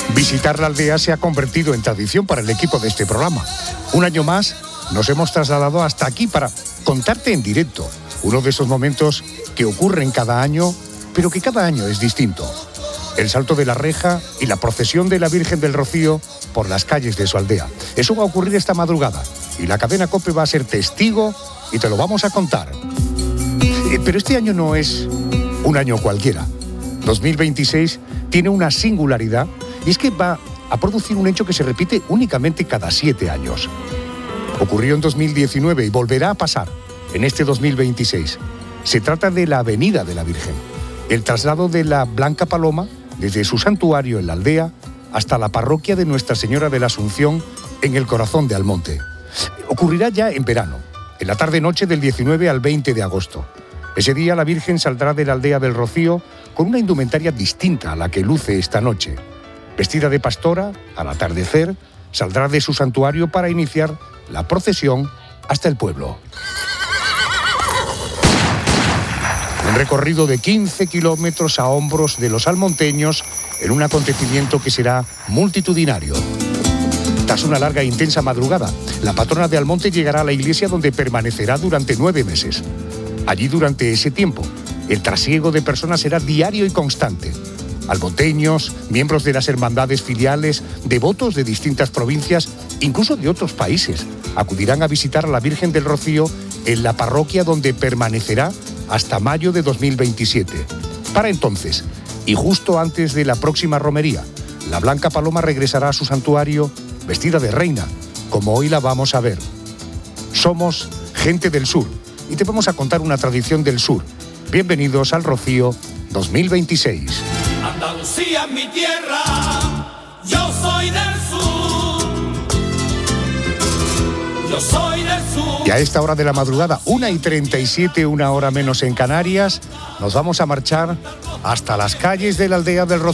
Visitar la aldea se ha convertido en tradición para el equipo de este programa. Un año más nos hemos trasladado hasta aquí para contarte en directo uno de esos momentos que ocurren cada año, pero que cada año es distinto. El salto de la reja y la procesión de la Virgen del Rocío por las calles de su aldea. Eso va a ocurrir esta madrugada y la cadena COPE va a ser testigo y te lo vamos a contar. Pero este año no es un año cualquiera. 2026 tiene una singularidad y es que va a producir un hecho que se repite únicamente cada 7 años. Ocurrió en 2019 y volverá a pasar en este 2026. Se trata de la Avenida de la Virgen, el traslado de la Blanca Paloma desde su santuario en la aldea hasta la parroquia de Nuestra Señora de la Asunción en el corazón de Almonte. Ocurrirá ya en verano, en la tarde-noche del 19 al 20 de agosto. Ese día la Virgen saldrá de la aldea del Rocío con una indumentaria distinta a la que luce esta noche. Vestida de pastora, al atardecer, saldrá de su santuario para iniciar la procesión hasta el pueblo. Un recorrido de 15 kilómetros a hombros de los almonteños en un acontecimiento que será multitudinario. Tras una larga e intensa madrugada, la patrona de Almonte llegará a la iglesia donde permanecerá durante 9 meses. Allí, durante ese tiempo, el trasiego de personas será diario y constante. Almonteños, miembros de las hermandades filiales, devotos de distintas provincias, incluso de otros países, acudirán a visitar a la Virgen del Rocío en la parroquia donde permanecerá hasta mayo de 2027. Para entonces, y justo antes de la próxima romería, la Blanca Paloma regresará a su santuario vestida de reina, como hoy la vamos a ver. Somos gente del sur y te vamos a contar una tradición del sur. Bienvenidos al Rocío 2026. Andalucía es mi tierra, yo soy del sur. Yo soy del sur. Y a esta hora de la madrugada, 1:37, una hora menos en Canarias, nos vamos a marchar hasta las calles de la aldea del Rocío.